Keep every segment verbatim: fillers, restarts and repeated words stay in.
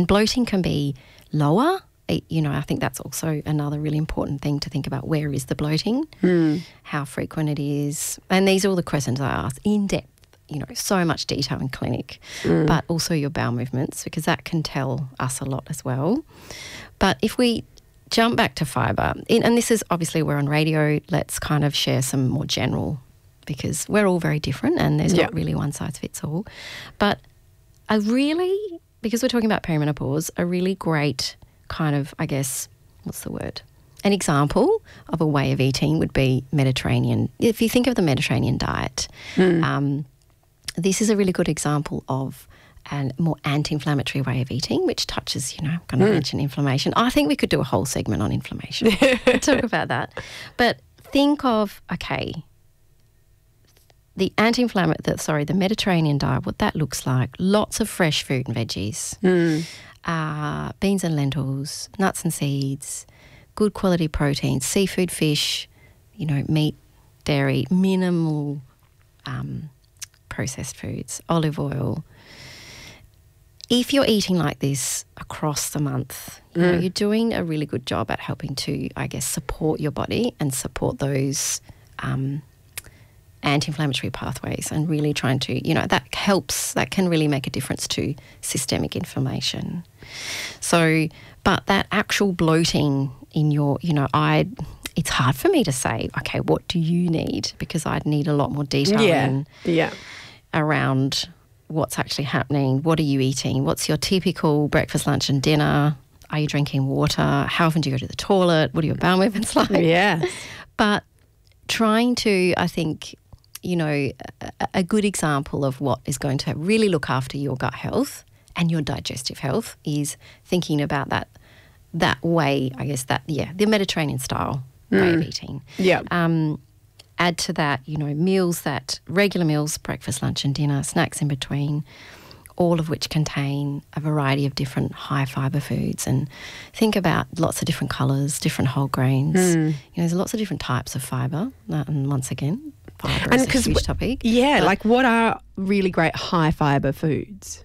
And bloating can be lower. It, you know, I think that's also another really important thing to think about. Where is the bloating? Mm. How frequent it is? And these are all the questions I ask in depth. You know, so much detail in clinic, Mm. but also your bowel movements, because that can tell us a lot as well. But if we jump back to fibre, and this is obviously we're on radio, let's kind of share some more general, because we're all very different and there's Yeah. not really one size fits all. But a really, because we're talking about perimenopause, a really great kind of, I guess, what's the word? An example of a way of eating would be Mediterranean. If you think of the Mediterranean diet, Mm. um, this is a really good example of a more anti-inflammatory way of eating, which touches, you know, I'm going to Mm. mention inflammation. I think we could do a whole segment on inflammation. We'll talk about that. But think of, okay, the anti-inflammatory, sorry, the Mediterranean diet, what that looks like, lots of fresh fruit and veggies, Mm. uh, beans and lentils, nuts and seeds, good quality protein, seafood, fish, you know, meat, dairy, minimal um processed foods, olive oil. If you're eating like this across the month, you know, Mm. you're doing a really good job at helping to, I guess, support your body and support those um, anti-inflammatory pathways, and really trying to, you know, that helps, that can really make a difference to systemic inflammation. So, but that actual bloating in your, you know, I... it's hard for me to say, okay, what do you need? Because I'd need a lot more detail Yeah. in, Yeah. around what's actually happening. What are you eating? What's your typical breakfast, lunch and dinner? Are you drinking water? How often do you go to the toilet? What are your bowel movements like? Yeah. But trying to, I think, you know, a, a good example of what is going to really look after your gut health and your digestive health is thinking about that that way, I guess, that, yeah, the Mediterranean style way of eating. Yeah. Um, add to that, you know, meals that, regular meals, breakfast, lunch and dinner, snacks in between, all of which contain a variety of different high fibre foods. And think about lots of different colours, different whole grains. Mm. You know, there's lots of different types of fibre. And once again, fibre And is a 'cause huge w- topic. Yeah, But- like what are really great high fibre foods?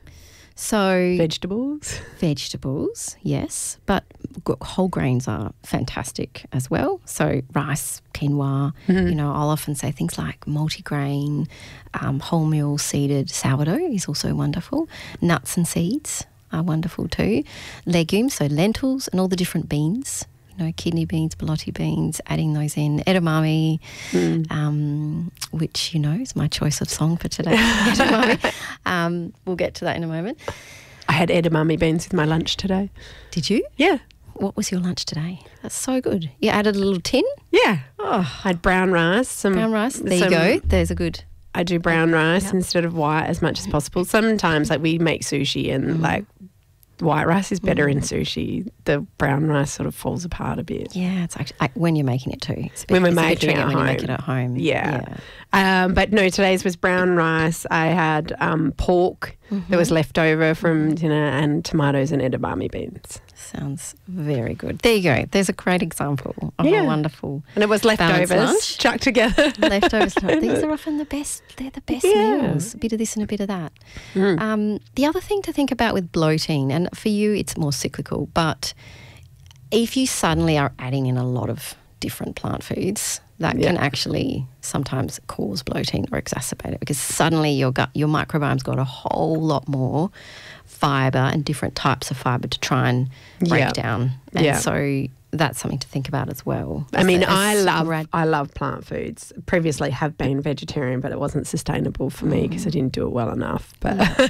So Vegetables? vegetables, yes, but g- whole grains are fantastic as well. So rice, quinoa, Mm-hmm. you know, I'll often say things like multigrain, um, wholemeal seeded sourdough is also wonderful. Nuts and seeds are wonderful too. Legumes, so lentils and all the different beans, you know, kidney beans, borlotti beans, adding those in. Edamame, Mm. um, which, you know, is my choice of song for today. Edamame. Um, we'll get to that in a moment. I had edamame beans with my lunch today. Did you? Yeah. What was your lunch today? That's so good. You added a little tin? Yeah. Oh, I had brown rice. Some brown rice. There some- you go. There's a good... I do brown rice Yep. instead of white as much as possible. Sometimes, like, we make sushi and, like, white rice is better in sushi. The brown rice sort of falls apart a bit. Yeah, it's actually... I, when you're making it too. It's a bit, When we're it's a bit making it tricky at when you make home. it at home. Yeah. Um, but no, today's was brown rice. I had um, pork that was left over from dinner and tomatoes and edamame beans. Sounds very good. There you go. There's a great example of Yeah. a wonderful And it was balanced leftovers lunch. chucked together. Leftovers. These are often the best. They're the best Yeah. meals. A bit of this and a bit of that. Mm. Um, the other thing to think about with bloating, and for you it's more cyclical, but if you suddenly are adding in a lot of different plant foods, that Yeah. can actually sometimes cause bloating or exacerbate it, because suddenly your gut, your microbiome's got a whole lot more fibre and different types of fibre to try and break Yeah. down. And Yeah. so that's something to think about as well. I mean, As a- I as love grad- I love plant foods. Previously, have been vegetarian, but it wasn't sustainable for me because I didn't do it well enough. But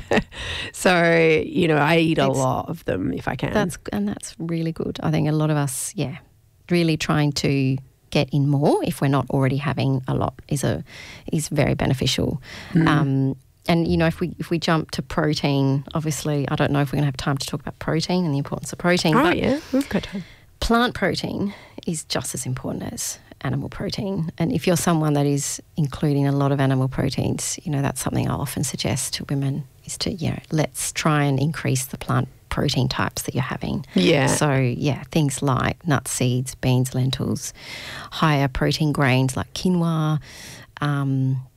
so you know, I eat a It's- lot of them if I can. That's and that's really good. I think a lot of us, yeah, really trying to get in more if we're not already having a lot is a is very beneficial. Mm. Um, and you know, if we if we jump to protein, obviously, I don't know if we're going to have time to talk about protein and the importance of protein. oh but yeah, we've got time. plant protein is just as important as animal protein. And if you're someone that is including a lot of animal proteins, you know, that's something I often suggest to women is to, you know, let's try and increase the plant protein types that you're having. Yeah. So, yeah, things like nuts, seeds, beans, lentils, higher protein grains like quinoa, um,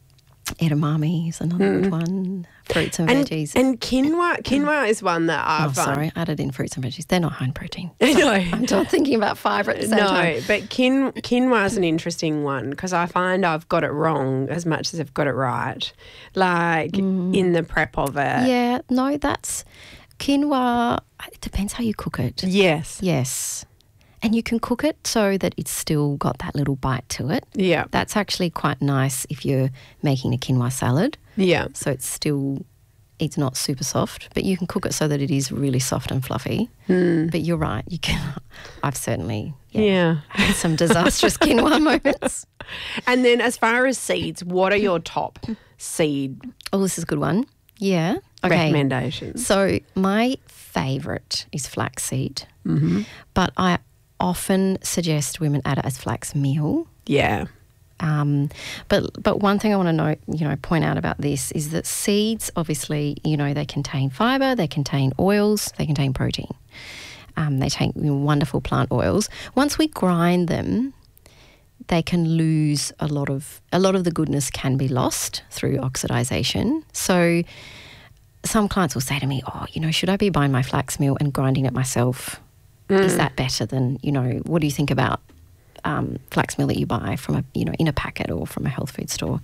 edamame is another good one. Fruits and, And, veggies. and quinoa, quinoa is one that oh, I've sorry, added in fruits and veggies. They're not high in protein. No. I'm not thinking about fibre at the same No, time. but quin- quinoa is an interesting one because I find I've got it wrong as much as I've got it right, like in the prep of it. Yeah, no, that's quinoa. It depends how you cook it. Yes. Yes. And you can cook it so that it's still got that little bite to it. Yeah. That's actually quite nice if you're making a quinoa salad. Yeah. So it's still, it's not super soft, but you can cook it so that it is really soft and fluffy. Mm. But you're right, you can. I've certainly yeah, Yeah. had some disastrous quinoa moments. And then as far as seeds, what are your top seed Oh, this is a good one. Yeah. Okay. recommendations? So my favourite is flaxseed, Mm-hmm. but I often suggest women add it as flax meal. Yeah. Um, but but one thing I want to know, you know, point out about this is that seeds, obviously, you know, they contain fibre, they contain oils, they contain protein. Um, they take you know, wonderful plant oils. Once we grind them, they can lose a lot of a lot of the goodness can be lost through oxidization. So some clients will say to me, "Oh, you know, should I be buying my flax meal and grinding it myself? Is that better than, you know, what do you think about um, flax meal that you buy from a, you know, in a packet or from a health food store?"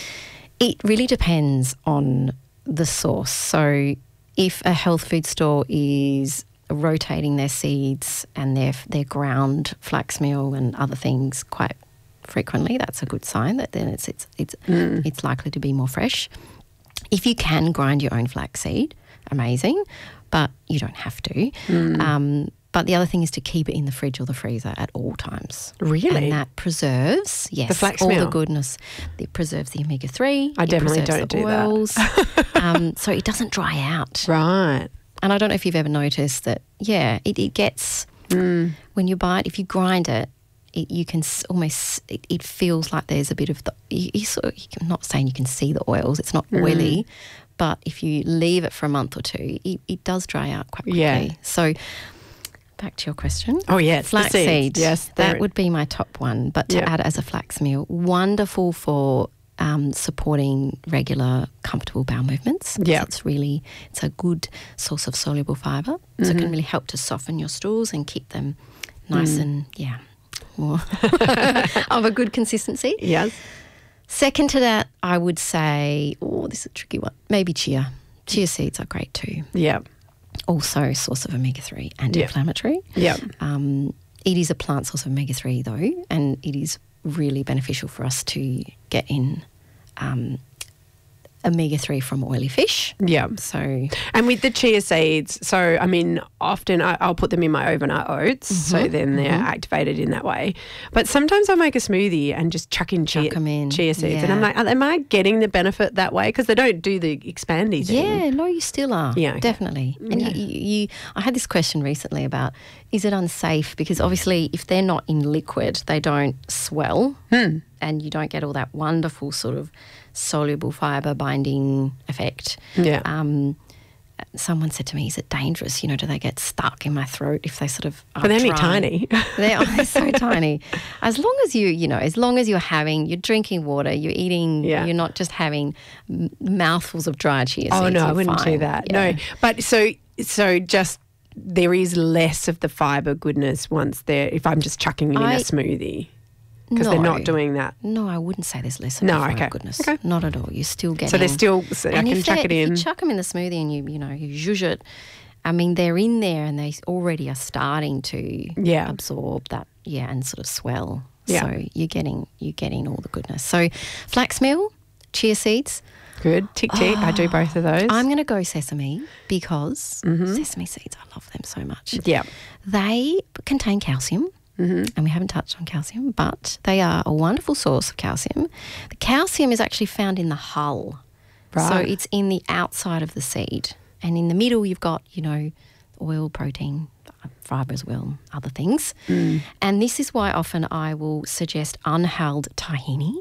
It really depends on the source. So if a health food store is rotating their seeds and their their ground flax meal and other things quite frequently, that's a good sign that then it's it's it's mm. it's likely to be more fresh. If you can grind your own flaxseed, amazing, but you don't have to. Mm. Um, But the other thing is to keep it in the fridge or the freezer at all times. Really? And that preserves, yes, the flax all meal. the goodness. It preserves the omega three. I it definitely preserves don't the do oils. that. um, so it doesn't dry out. Right. And I don't know if you've ever noticed that, yeah, it, it gets, mm. when you buy it, if you grind it, it you can s- almost, it, it feels like there's a bit of the, you, you sort of, I'm not saying you can see the oils, it's not Mm. oily, but if you leave it for a month or two, it, it does dry out quite quickly. Yeah. So back to your question. Oh, yeah, it's the Flaxseed. seeds. Yes, they're- that would be my top one. But to Yeah. add it as a flax meal, wonderful for um, supporting regular, comfortable bowel movements. Yeah. It's really, it's a good source of soluble fibre. So it can really help to soften your stools and keep them nice Mm. and, yeah, more of a good consistency. Yes. Second to that, I would say, oh, this is a tricky one, maybe chia. Chia seeds are great too. Yeah. Also a source of omega three, anti-inflammatory. Yeah. Um, it is a plant source of omega three though, and it is really beneficial for us to get in um, omega three from oily fish. Yeah. So, And with the chia seeds, so I mean, often I, I'll put them in my overnight oats, so then they're activated in that way. But sometimes I'll make a smoothie and just chuck in chia, Chuck 'em in, chia seeds, and yeah. I'm like, am I getting the benefit that way? Because they don't do the expandy thing. yeah, no, you still are. Yeah, okay. Definitely. And Yeah. you, you, you, I had this question recently about, is it unsafe? Because obviously if they're not in liquid, they don't swell and you don't get all that wonderful sort of soluble fibre binding effect. Yeah. Um, someone said to me, is it dangerous? You know, do they get stuck in my throat if they sort of are But they're only dry? tiny. They are they're so tiny. As long as you, you know, as long as you're having, you're drinking water, you're eating, Yeah. you're not just having m- mouthfuls of dry chia seeds. Oh no, I you're wouldn't do fine. that. Yeah. No, but so so just there is less of the fibre goodness once they're if I'm just chucking them in I- a smoothie because they're No. not doing that. No, I wouldn't say there's less of No, no, okay. goodness. Okay. Not at all. You're still getting. So they're still. So I and can if chuck they're- it If in. you chuck them in the smoothie and you, you know, you zhuzh it, I mean, they're in there and they already are starting to Yeah. absorb that, yeah, and sort of swell. Yeah. So you're getting you're getting all the goodness. So flax meal, chia seeds. Good. Tick tick. I do both of those. I'm going to go sesame because Mm-hmm. sesame seeds, I love them so much. Yeah. They contain calcium. Mm-hmm. And we haven't touched on calcium, but they are a wonderful source of calcium. The calcium is actually found in the hull. So Right. it's in the outside of the seed. And in the middle, you've got, you know, oil, protein, fibre as well, other things. Mm. And this is why often I will suggest unhulled tahini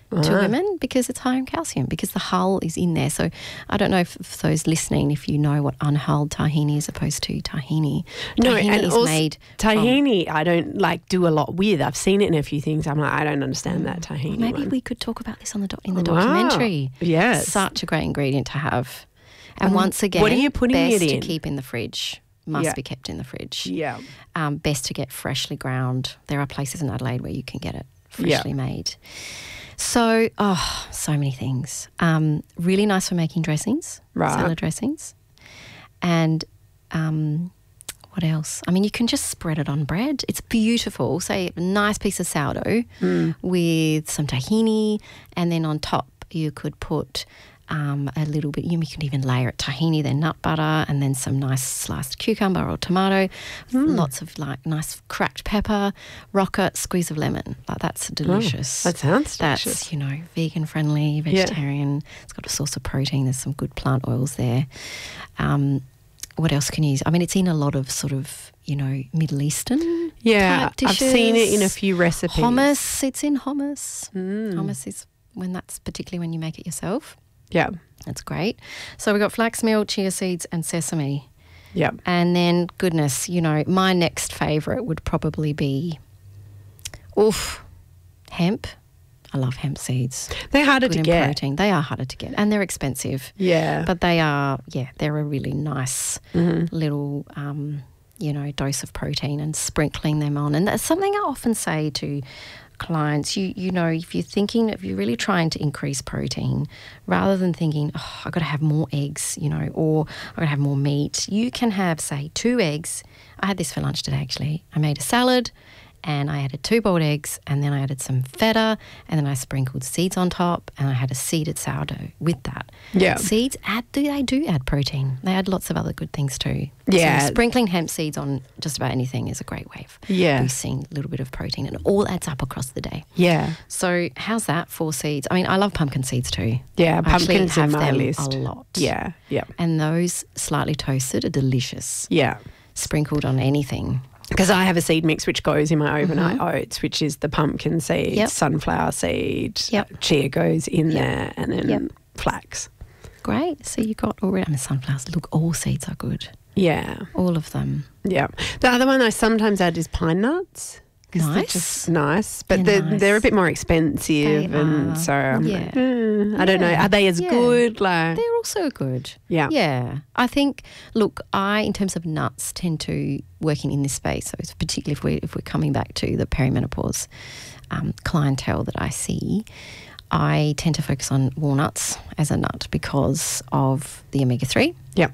to women because it's high in calcium, because the hull is in there. So I don't know if, if those listening, if you know what unhulled tahini is opposed to tahini. No, Tahini and is also made tahini I don't like do a lot with. I've seen it in a few things. I'm like, I don't understand that tahini Maybe one. we could talk about this on the doc- in the Wow. documentary. Yes. Such a great ingredient to have. And Um, once again, what are you putting best it to in? keep in the fridge. Must Yeah. be kept in the fridge. Yeah. Um, best to get freshly ground. There are places in Adelaide where you can get it Yeah. freshly made. So, oh, so many things. Um, really nice for making dressings, Right. salad dressings. And um, what else? I mean, you can just spread it on bread. It's beautiful. Say a nice piece of sourdough Mm. with some tahini, and then on top you could put um, a little bit, you can even layer it tahini, then nut butter, and then some nice sliced cucumber or tomato, Mm. lots of like nice cracked pepper, rocket, squeeze of lemon. Like that's delicious. Oh, that sounds That's, delicious. you know, vegan friendly, vegetarian. It's got a source of protein. There's some good plant oils there. Um, what else can you use? I mean, it's in a lot of sort of, you know, Middle Eastern Yeah, type dishes. I've seen it in a few recipes. Hummus, it's in hummus. Mm. Hummus is when that's particularly when you make it yourself. Yeah. That's great. So we've got flax meal, chia seeds and sesame. Yeah. And then, goodness, you know, my next favourite would probably be, oof, hemp. I love hemp seeds. They're harder Good to in get. protein. They are harder to get and they're expensive. Yeah. But they are, yeah, they're a really nice Mhm. little, um, you know, dose of protein and sprinkling them on. And that's something I often say to clients. You you know, if you're thinking, if you're really trying to increase protein, rather than thinking, oh, I've got to have more eggs, you know, or I've got to have more meat, you can have, say, two eggs. I had this for lunch today, actually. I made a salad and I added two boiled eggs and then I added some feta and then I sprinkled seeds on top and I had a seeded sourdough with that. Yeah. Seeds add, do they do add protein. They add lots of other good things too. Yeah. So sprinkling hemp seeds on just about anything is a great way of Yeah. boosting a little bit of protein, and it all adds up across the day. Yeah. So how's that for seeds? I mean, I love pumpkin seeds too. Yeah. I actually Pumpkins in have my them list. a lot. Yeah. Yeah. And those slightly toasted are delicious. Yeah. Sprinkled on anything. Because I have a seed mix which goes in my overnight oats, which is the pumpkin seed, Yep. sunflower seed, Yep. chia goes in Yep. there, and then Yep. flax. Great. So you got already, I mean, sunflowers, look, all seeds are good. Yeah. All of them. Yeah. The other one I sometimes add is pine nuts. 'Cause they're Nice. just nice, but They're they're, nice. they're a bit more expensive, They and are. so I'm Yeah. like, "Mm, I don't know. Yeah. Are they as Yeah. good? Like, They're also good. yeah, Yeah. I think, look, I, in terms of nuts, tend to, working in this space, so it's particularly if, we, if we're coming back to the perimenopause um, clientele that I see, I tend to focus on walnuts as a nut because of the omega three. yeah,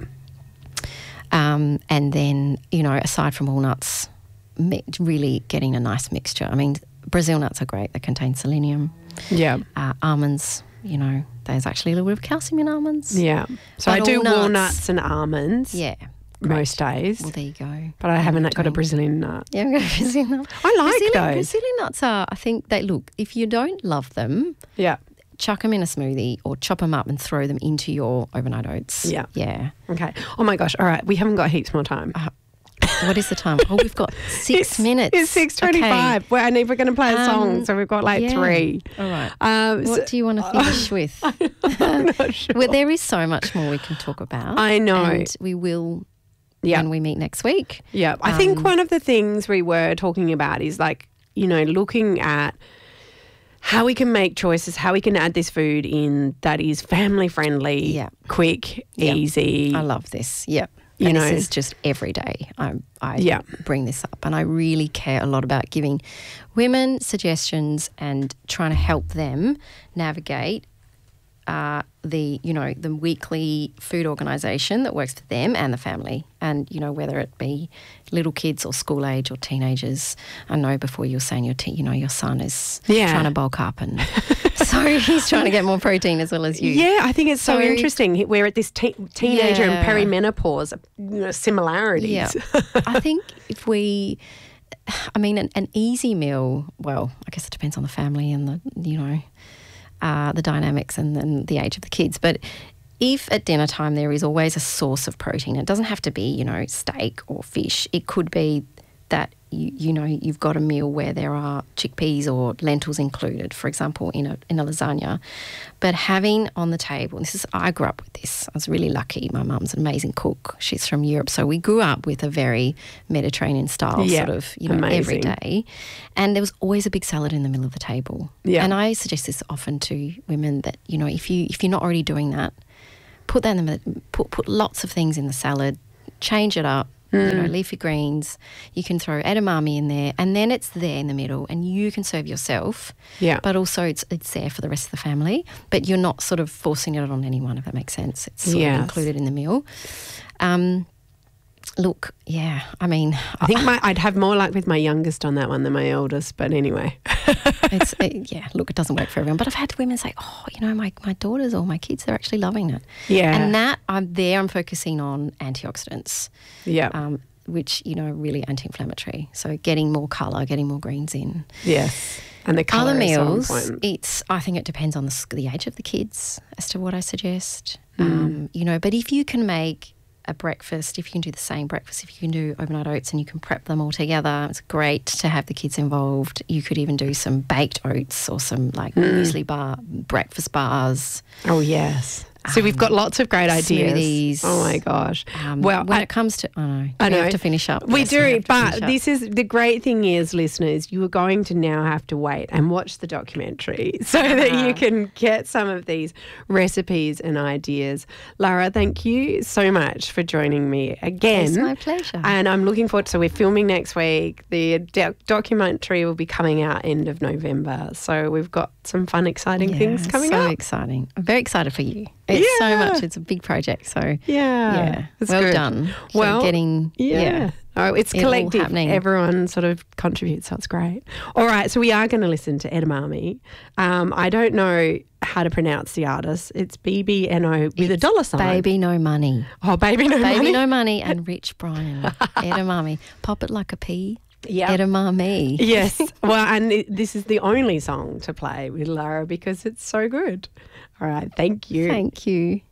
Um, and then, you know, aside from walnuts, mi- really getting a nice mixture. I mean, Brazil nuts are great. They contain selenium. yeah, Uh, almonds, you know, there's actually a little bit of calcium in almonds. yeah. So But I do all nuts- walnuts and almonds Yeah. great. most days, Well, there you go. but I haven't got a doing- Brazilian nut. Yeah, I'm going to Brazilian nuts. I like Brazilian, those. Brazilian nuts are, I think they look, if you don't love them, Yeah, chuck them in a smoothie or chop them up and throw them into your overnight oats. Yeah. Yeah. okay. Oh my gosh! All right, we haven't got heaps more time. What is the time? Oh, we've got six It's- minutes. It's six twenty-five. Well, and if we're going to play a song, Um, so we've got like yeah. three. All right. Um, What so- do you want to finish with? I'm not sure. Well, there is so much more we can talk about. I know. And we will Yeah. when we meet next week. Yeah, I think Um, one of the things we were talking about is like, you know, looking at how we can make choices, how we can add this food in that is family friendly, Yeah. quick, Yeah. easy. I love this. Yep. You and know. this is just every day. I, I Yeah. bring this up, and I really care a lot about giving women suggestions and trying to help them navigate uh, the, you know, the weekly food organisation that works for them and the family. And, you know, whether it be little kids or school age or teenagers. I know before you were saying your, te- you know, your son is Yeah. trying to bulk up, and so he's trying to get more protein as well as you. Yeah, I think it's so, So- interesting. We're at this te- teenager Yeah. and perimenopause you know, similarities. Yeah. I think if we, I mean, an, an easy meal, well, I guess it depends on the family and the, you know, uh, the dynamics and then the age of the kids. But if at dinner time there is always a source of protein, it doesn't have to be, you know, steak or fish. It could be that you, you know, you've got a meal where there are chickpeas or lentils included, for example, in a in a lasagna. But having on the table, and this is, I grew up with this. I was really lucky. My mum's an amazing cook. She's from Europe. So we grew up with a very Mediterranean style Yeah, sort of, you know, amazing. every day. And there was always a big salad in the middle of the table. Yeah. And I suggest this often to women that, you know, if you if you're not already doing that, put that in the middle, put put lots of things in the salad, change it up. Mm. You know, leafy greens. You can throw edamame in there, and then it's there in the middle, and you can serve yourself. Yeah. But also, it's it's there for the rest of the family. But you're not sort of forcing it on anyone, if that makes sense. It's sort Yes. of included in the meal. Um, look, yeah. I mean, I think my, I'd have more luck with my youngest on that one than my eldest, but anyway. it's it, yeah. Look, it doesn't work for everyone. But I've had women say, "Oh, you know, my my daughters or my kids, they're actually loving it." Yeah. And that I'm there. I'm focusing on antioxidants. Yeah. Um, which, you know, are really anti-inflammatory. So getting more colour, getting more greens in. Yes. And the colour Other is so meals, important. it's, I think it depends on the, s- the age of the kids as to what I suggest. Mm. Um, you know, but if you can make a breakfast, if you can do the same breakfast, if you can do overnight oats and you can prep them all together, it's great to have the kids involved. You could even do some baked oats or some like Mm. muesli bar, breakfast bars. Oh, yes. So we've got lots of great ideas. smoothies. Oh, my gosh. Um, well, when I- it comes to, I know, I we know. have to finish up. We Yes, do, have to but finish up. this is the great thing is, listeners, you are going to now have to wait and watch the documentary so that you can get some of these recipes and ideas. Lara, thank you so much for joining me again. It's my pleasure. And I'm looking forward. So we're filming next week. The doc- documentary will be coming out end of November. So we've got some fun, exciting things coming so up. exciting. I'm very excited for you. It's Yeah. so much. It's a big project. So Yeah, yeah, that's well good. done. So Well, getting Yeah. yeah. Oh, it's It all collective. happening. Everyone sort of contributes, so it's great. All right, so we are going to listen to edamame. Um, I don't know how to pronounce the artist. It's B B N O with a dollar sign. Baby No Money. Oh, Baby No Baby Money. No Money and Rich Brian. Edamame. Pop it like a pea. Yeah. Edamame. Yes. Well, and it, this is the only song to play with Lara because it's so good. All right, thank you. Thank you.